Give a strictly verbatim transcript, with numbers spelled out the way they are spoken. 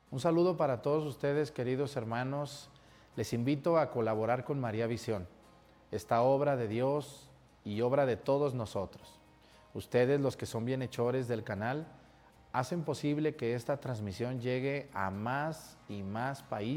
Un saludo para todos ustedes, queridos hermanos. Les invito a colaborar con María Visión, esta obra de Dios y obra de todos nosotros. Ustedes, los que son bienhechores del canal, hacen posible que esta transmisión llegue a más y más países